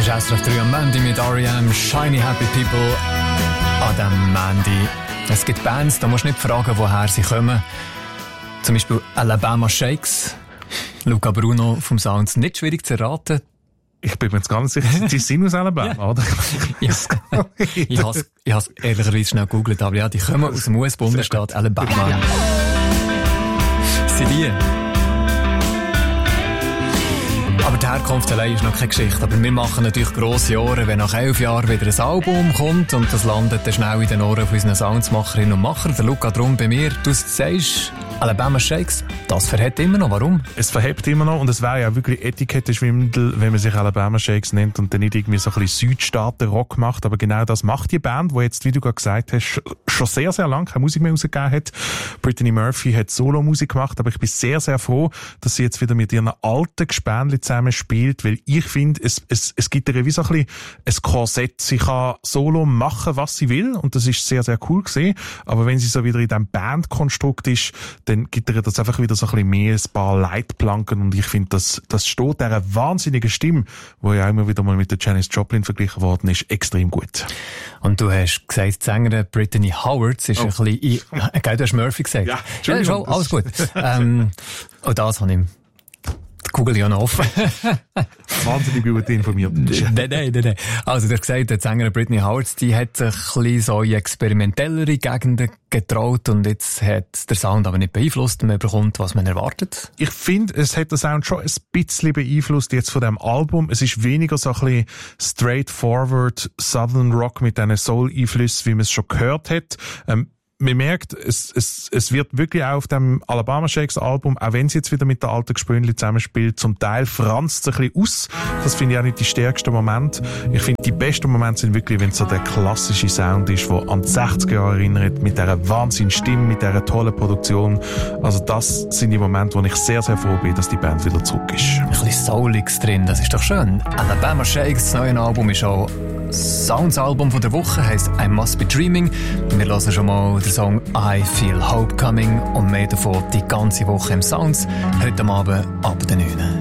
ist SRF 3 am Mandy mit R.E.M. Shiny Happy People an diesem Mandy. Es gibt Bands, da musst du nicht fragen, woher sie kommen. Zum Beispiel Alabama Shakes. Luca Bruno vom Sounds. Nicht schwierig zu erraten. Ich bin mir jetzt gar nicht sicher, sie sind aus Alabama, oder? Ich habe es ehrlicherweise schnell gegoogelt, aber ja, die kommen aus dem US-Bundesstaat Alabama. Sie die. Aber die Herkunft allein ist noch keine Geschichte. Aber wir machen natürlich grosse Ohren, wenn nach 11 Jahren wieder ein Album kommt und das landet dann schnell in den Ohren von unseren Soundsmacherinnen und Macher. Der Luca drum bei mir. Du sagst, Alabama Shakes, das verhebt immer noch. Warum? Es verhebt immer noch und es wäre ja wirklich Etikettenschwindel, wenn man sich Alabama Shakes nennt und dann nicht irgendwie so ein bisschen Südstaaten-Rock macht. Aber genau das macht die Band, die jetzt, wie du gerade gesagt hast, schon sehr, sehr lange keine Musik mehr rausgegeben hat. Brittany Murphy hat Solo-Musik gemacht, aber ich bin sehr, sehr froh, dass sie jetzt wieder mit ihren alten Gespänli zusammen spielt, weil ich finde, es gibt ihr wie so ein bisschen ein Korsett. Sie kann Solo machen, was sie will und das ist sehr, sehr cool gesehen. Aber wenn sie so wieder in diesem Bandkonstrukt ist, dann gibt ihr das einfach wieder so ein bisschen mehr, ein paar Leitplanken und ich finde, das steht dieser wahnsinnigen Stimme, die ja immer wieder mal mit der Janis Joplin verglichen worden ist, extrem gut. Und du hast gesagt, die Sängerin Brittany Howard ist ein bisschen, gell, du hast Murphy gesagt. Ja, ja schon, alles gut. Und das habe ich Google ja noch offen. Wahnsinnig gut informiert. Nein. Also, du hast gesagt, die Sängerin Brittany Howard, die hat sich ein bisschen so in experimentellere Gegenden getraut und jetzt hat der Sound aber nicht beeinflusst und man bekommt, was man erwartet. Ich finde, es hat den Sound schon ein bisschen beeinflusst jetzt von dem Album. Es ist weniger so ein bisschen straightforward Southern Rock mit diesen Soul-Einflüssen, wie man es schon gehört hat. Man merkt, es wird wirklich auch auf dem Alabama Shakes Album, auch wenn sie jetzt wieder mit der alten Gespönli zusammenspielt, zum Teil franzt es ein bisschen aus. Das finde ich auch nicht die stärksten Momente. Ich finde, die besten Momente sind wirklich, wenn es so der klassische Sound ist, der an die 60er Jahre erinnert, mit dieser Wahnsinnsstimme, mit dieser tollen Produktion. Also das sind die Momente, wo ich sehr, sehr froh bin, dass die Band wieder zurück ist. Ein bisschen Souliges drin, das ist doch schön. Alabama Shakes, das neue Album ist auch Sounds-Album von der Woche, heisst I Must Be Dreaming. Wir hören schon mal den Song I Feel Hope Coming und mehr davon die ganze Woche im Sounds. Heute Abend ab den 9.